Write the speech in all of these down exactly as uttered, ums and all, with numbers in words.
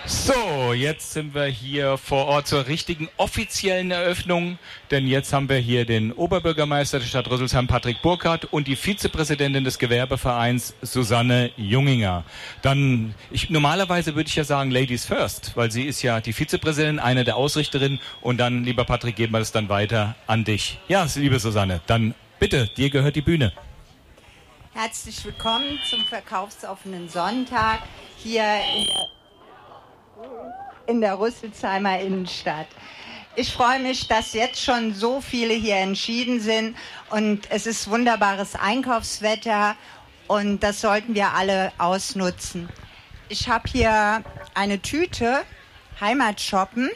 So, jetzt sind wir hier vor Ort zur richtigen offiziellen Eröffnung, denn jetzt haben wir hier den Oberbürgermeister der Stadt Rüsselsheim, Patrick Burkhardt, und die Vizepräsidentin des Gewerbevereins, Susanne Junginger. Dann, ich, normalerweise würde ich ja sagen Ladies first, weil sie ist ja die Vizepräsidentin, eine der Ausrichterinnen, und dann, lieber Patrick, geben wir das dann weiter an dich. Ja, liebe Susanne, dann bitte, dir gehört die Bühne. Herzlich willkommen zum verkaufsoffenen Sonntag hier in der in der Rüsselsheimer Innenstadt. Ich freue mich, dass jetzt schon so viele hier entschieden sind und es ist wunderbares Einkaufswetter und das sollten wir alle ausnutzen. Ich habe hier eine Tüte Heimatshoppen.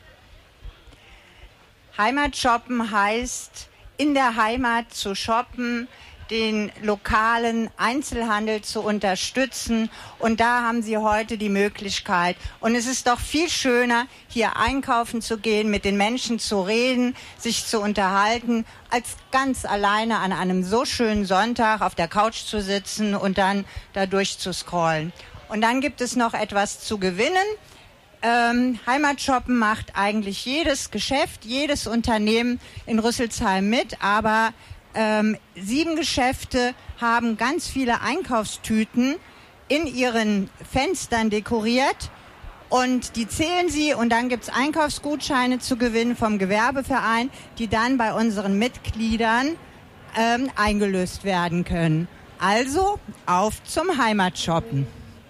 Heimatshoppen heißt, in der Heimat zu shoppen, den lokalen Einzelhandel zu unterstützen. Und da haben Sie heute die Möglichkeit. Und es ist doch viel schöner, hier einkaufen zu gehen, mit den Menschen zu reden, sich zu unterhalten, als ganz alleine an einem so schönen Sonntag auf der Couch zu sitzen und dann da durchzuscrollen. Und dann gibt es noch etwas zu gewinnen. Ähm, Heimatshoppen macht eigentlich jedes Geschäft, jedes Unternehmen in Rüsselsheim mit, aber Ähm, sieben Geschäfte haben ganz viele Einkaufstüten in ihren Fenstern dekoriert und die zählen sie und dann gibt es Einkaufsgutscheine zu gewinnen vom Gewerbeverein, die dann bei unseren Mitgliedern ähm, eingelöst werden können. Also auf zum Heimatshoppen.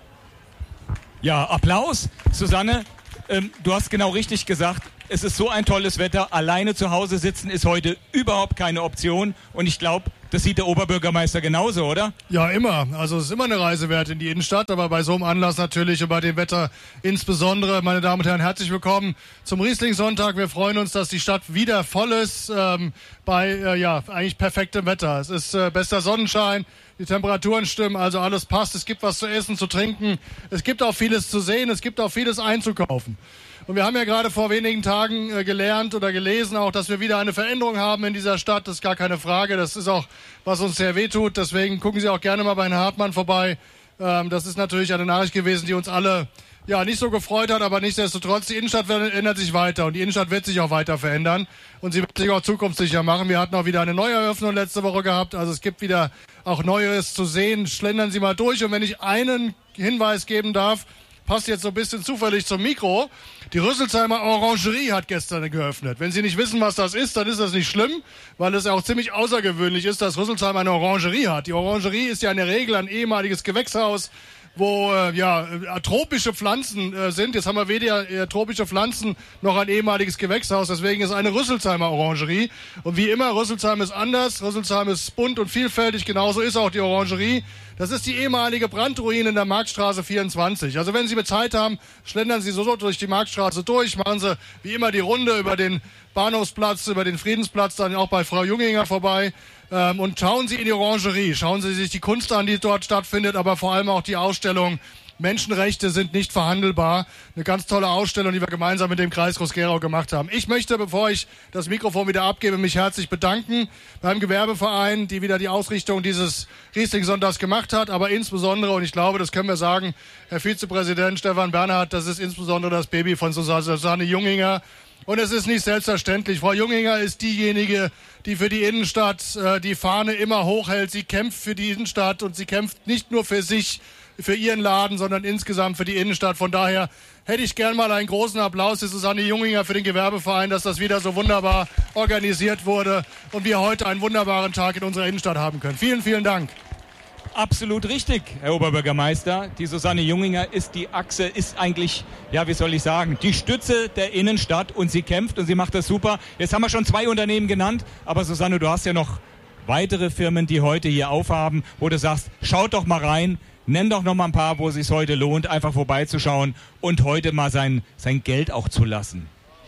Ja, Applaus, Susanne. Ähm, du hast genau richtig gesagt. Es ist so ein tolles Wetter. Alleine zu Hause sitzen ist heute überhaupt keine Option. Und ich glaube, das sieht der Oberbürgermeister genauso, oder? Ja, immer. Also es ist immer eine Reise wert in die Innenstadt. Aber bei so einem Anlass natürlich und bei dem Wetter insbesondere. Meine Damen und Herren, herzlich willkommen zum Riesling-Sonntag. Wir freuen uns, dass die Stadt wieder voll ist ähm, bei äh, ja eigentlich perfektem Wetter. Es ist äh, bester Sonnenschein. Die Temperaturen stimmen, also alles passt. Es gibt was zu essen, zu trinken. Es gibt auch vieles zu sehen. Es gibt auch vieles einzukaufen. Und wir haben ja gerade vor wenigen Tagen äh, gelernt oder gelesen auch, dass wir wieder eine Veränderung haben in dieser Stadt. Das ist gar keine Frage. Das ist auch, was uns sehr wehtut. Deswegen gucken Sie auch gerne mal bei Herrn Hartmann vorbei. Ähm, das ist natürlich eine Nachricht gewesen, die uns alle ja nicht so gefreut hat. Aber nichtsdestotrotz, die Innenstadt ändert sich weiter. Und die Innenstadt wird sich auch weiter verändern. Und sie wird sich auch zukunftssicher machen. Wir hatten auch wieder eine Neueröffnung letzte Woche gehabt. Also es gibt wieder auch Neues zu sehen. Schlendern Sie mal durch. Und wenn ich einen Hinweis geben darf, passt jetzt so ein bisschen zufällig zum Mikro. Die Rüsselsheimer Orangerie hat gestern geöffnet. Wenn Sie nicht wissen, was das ist, dann ist das nicht schlimm, weil es auch ziemlich außergewöhnlich ist, dass Rüsselsheim eine Orangerie hat. Die Orangerie ist ja in der Regel ein ehemaliges Gewächshaus, wo äh, ja tropische Pflanzen äh, sind. Jetzt haben wir weder äh, tropische Pflanzen noch ein ehemaliges Gewächshaus. Deswegen ist eine Rüsselsheimer Orangerie. Und wie immer, Rüsselsheim ist anders. Rüsselsheim ist bunt und vielfältig. Genauso ist auch die Orangerie. Das ist die ehemalige Brandruine in der Marktstraße vierundzwanzig. Also wenn Sie mit Zeit haben, schlendern Sie so durch die Marktstraße durch, machen Sie wie immer die Runde über den Bahnhofsplatz, über den Friedensplatz, dann auch bei Frau Junginger vorbei. Ähm, und schauen Sie in die Orangerie, schauen Sie sich die Kunst an, die dort stattfindet, aber vor allem auch die Ausstellung Menschenrechte sind nicht verhandelbar. Eine ganz tolle Ausstellung, die wir gemeinsam mit dem Kreis Groß-Gerau gemacht haben. Ich möchte, bevor ich das Mikrofon wieder abgebe, mich herzlich bedanken beim Gewerbeverein, die wieder die Ausrichtung dieses Riesling-Sonntags gemacht hat, aber insbesondere, und ich glaube, das können wir sagen, Herr Vizepräsident Stefan Bernhard, das ist insbesondere das Baby von Susanne Junginger. Und es ist nicht selbstverständlich. Frau Junginger ist diejenige, die für die Innenstadt äh, die Fahne immer hochhält. Sie kämpft für die Innenstadt und sie kämpft nicht nur für sich, für ihren Laden, sondern insgesamt für die Innenstadt. Von daher hätte ich gern mal einen großen Applaus für Susanne Junginger, für den Gewerbeverein, dass das wieder so wunderbar organisiert wurde und wir heute einen wunderbaren Tag in unserer Innenstadt haben können. Vielen, vielen Dank. Absolut richtig, Herr Oberbürgermeister. Die Susanne Junginger ist die Achse, ist eigentlich, ja, wie soll ich sagen, die Stütze der Innenstadt und sie kämpft und sie macht das super. Jetzt haben wir schon zwei Unternehmen genannt, aber Susanne, du hast ja noch weitere Firmen, die heute hier aufhaben, wo du sagst, schaut doch mal rein, nenn doch noch mal ein paar, wo es sich heute lohnt, einfach vorbeizuschauen und heute mal sein, sein Geld auch zu lassen.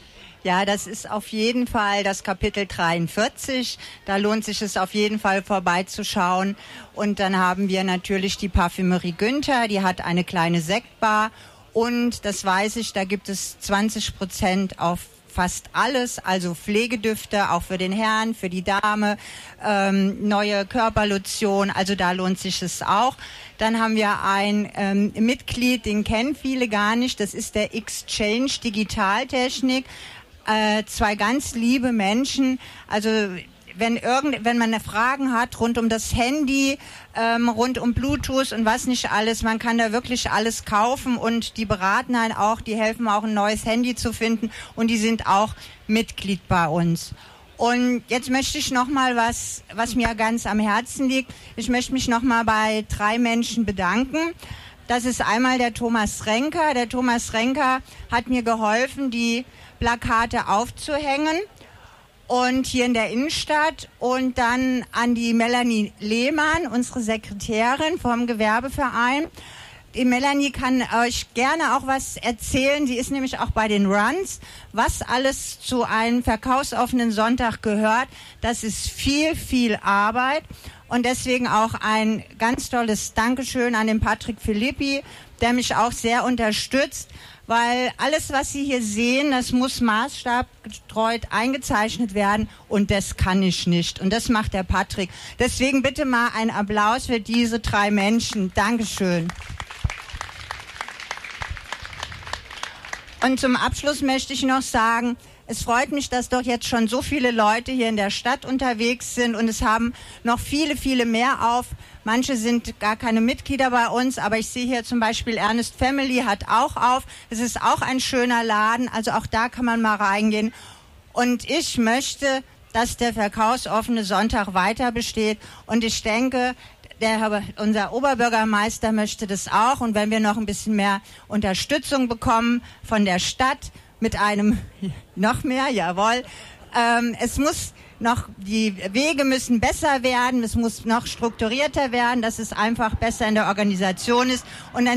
Ja, das ist auf jeden Fall das Kapitel dreiundvierzig. Da lohnt sich es auf jeden Fall vorbeizuschauen. Und dann haben wir natürlich die Parfümerie Günther, die hat eine kleine Sektbar. Und das weiß ich, da gibt es zwanzig Prozent auf fast alles, also Pflegedüfte, auch für den Herrn, für die Dame, ähm, neue Körperlotion, also da lohnt sich es auch. Dann haben wir ein ähm, Mitglied, den kennen viele gar nicht, das ist der Exchange Digitaltechnik. Äh, zwei ganz liebe Menschen, also wenn irgend, wenn man Fragen hat rund um das Handy, ähm, rund um Bluetooth und was nicht alles, man kann da wirklich alles kaufen und die beraten einen auch, die helfen auch ein neues Handy zu finden und die sind auch Mitglied bei uns. Und jetzt möchte ich noch mal was, was mir ganz am Herzen liegt. Ich möchte mich noch mal bei drei Menschen bedanken. Das ist einmal der Thomas Renker. Der Thomas Renker hat mir geholfen, die Plakate aufzuhängen. Und hier in der Innenstadt und dann an die Melanie Lehmann, unsere Sekretärin vom Gewerbeverein. Die Melanie kann euch gerne auch was erzählen. Sie ist nämlich auch bei den Runs. Was alles zu einem verkaufsoffenen Sonntag gehört, das ist viel, viel Arbeit. Und deswegen auch ein ganz tolles Dankeschön an den Patrick Philippi, der mich auch sehr unterstützt. Weil alles, was Sie hier sehen, das muss maßstabgetreu eingezeichnet werden und das kann ich nicht. Und das macht der Patrick. Deswegen bitte mal einen Applaus für diese drei Menschen. Dankeschön. Und zum Abschluss möchte ich noch sagen, es freut mich, dass doch jetzt schon so viele Leute hier in der Stadt unterwegs sind und es haben noch viele, viele mehr auf. Manche sind gar keine Mitglieder bei uns, aber ich sehe hier zum Beispiel Ernest Family hat auch auf. Es ist auch ein schöner Laden, also auch da kann man mal reingehen. Und ich möchte, dass der verkaufsoffene Sonntag weiter besteht und ich denke, der, unser Oberbürgermeister möchte das auch und wenn wir noch ein bisschen mehr Unterstützung bekommen von der Stadt, mit einem, noch mehr, jawohl. Ähm, es muss noch, die Wege müssen besser werden, es muss noch strukturierter werden, dass es einfach besser in der Organisation ist. Und dann